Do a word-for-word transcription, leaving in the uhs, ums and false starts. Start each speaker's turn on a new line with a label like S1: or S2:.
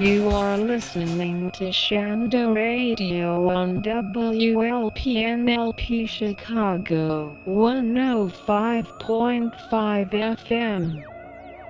S1: You are listening to Shando Radio on W L P N L P Chicago one oh five point five F M.